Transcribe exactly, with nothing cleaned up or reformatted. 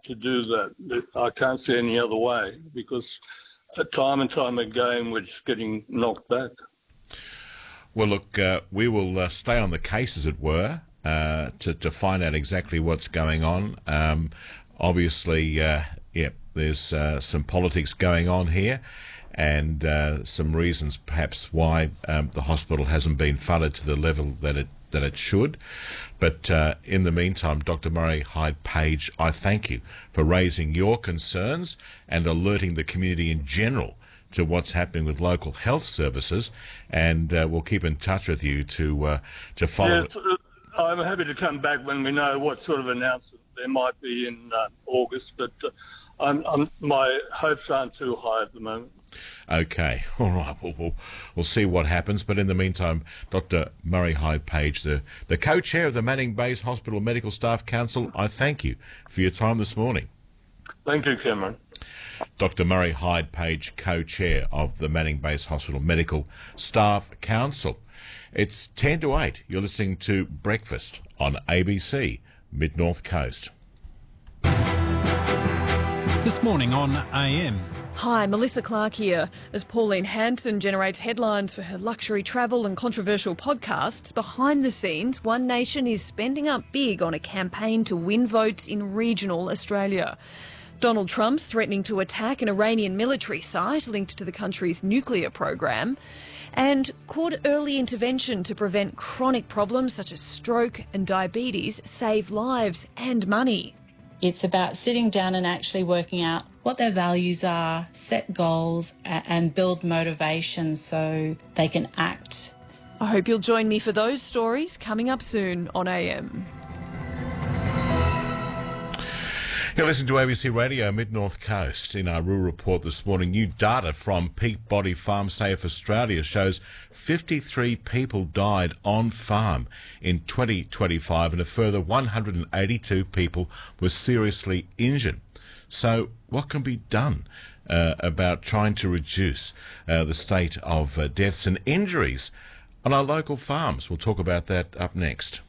to do that. I can't see any other way, because time and time again we're just getting knocked back. Well, look, uh, we will uh, stay on the case, as it were, uh, to, to find out exactly what's going on. Um, obviously, uh, yeah, there's uh, some politics going on here, and uh, some reasons perhaps why um, the hospital hasn't been funded to the level that it that it should. But uh, in the meantime, Doctor Murray Hyde-Page, I thank you for raising your concerns and alerting the community in general to what's happening with local health services, and uh, we'll keep in touch with you to uh, to follow. Yes, uh, I'm happy to come back when we know what sort of announcement there might be in uh, August, but uh, I'm, I'm, my hopes aren't too high at the moment. Okay, all right, we'll, we'll, we'll see what happens. But in the meantime, Doctor Murray Hyde-Page, the, the co-chair of the Manning Base Hospital Medical Staff Council, I thank you for your time this morning. Thank you, Cameron. Doctor Murray Hyde-Page, co-chair of the Manning Base Hospital Medical Staff Council. It's ten to eight. You're listening to Breakfast on A B C Mid-North Coast. This morning on A M. Hi, Melissa Clark here. As Pauline Hanson generates headlines for her luxury travel and controversial podcasts, behind the scenes, One Nation is spending up big on a campaign to win votes in regional Australia. Donald Trump's threatening to attack an Iranian military site linked to the country's nuclear program. And could early intervention to prevent chronic problems such as stroke and diabetes save lives and money? It's about sitting down and actually working out what their values are, set goals, and build motivation so they can act. I hope you'll join me for those stories coming up soon on A M. You're listening to A B C Radio Mid-North Coast. In our rural report this morning, new data from Peak Body Farm Safe Australia shows fifty-three people died on farm in twenty twenty-five and a further one hundred eighty-two people were seriously injured. So what can be done uh, about trying to reduce uh, the state of uh, deaths and injuries on our local farms? We'll talk about that up next.